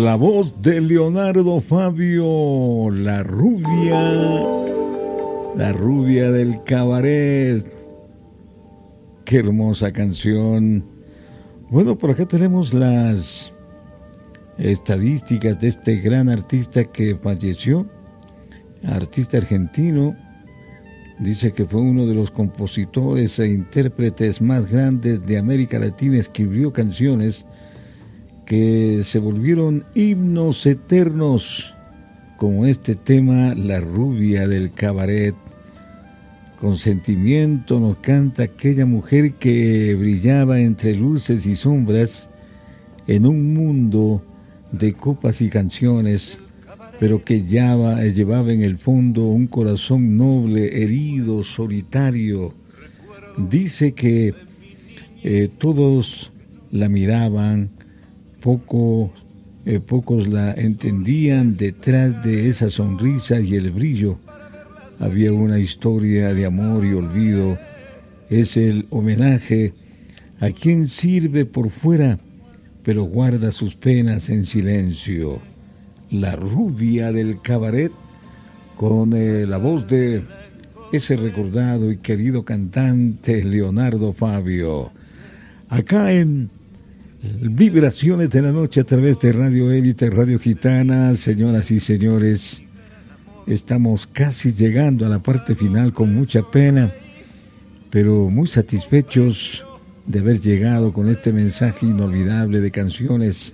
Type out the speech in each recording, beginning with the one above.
la voz de Leonardo Fabio, la rubia del cabaret. Qué hermosa canción. Bueno, por acá tenemos las estadísticas de este gran artista que falleció, artista argentino. Dice que fue uno de los compositores e intérpretes más grandes de América Latina. Escribió canciones que se volvieron himnos eternos, como este tema, La rubia del cabaret. Con sentimiento nos canta aquella mujer que brillaba entre luces y sombras en un mundo de copas y canciones, pero que llevaba en el fondo un corazón noble, herido, solitario. Dice que todos la miraban, pocos la entendían. Detrás de esa sonrisa y el brillo había una historia de amor y olvido. Es el homenaje a quien sirve por fuera, pero guarda sus penas en silencio. La rubia del cabaret, con la voz de ese recordado y querido cantante Leonardo Fabio. Acá en Vibraciones de la Noche a través de Radio Élite, Radio Gitana. Señoras y señores, estamos casi llegando a la parte final, con mucha pena, pero muy satisfechos de haber llegado con este mensaje inolvidable de canciones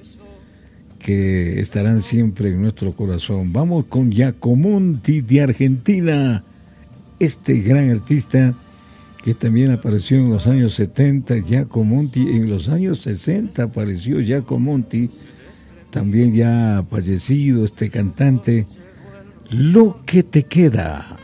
que estarán siempre en nuestro corazón. Vamos con Giacomonti de Argentina, este gran artista que también apareció en los años 70, Giacomonti. En los años 60 apareció Giacomonti, también ya fallecido este cantante. Lo que te queda.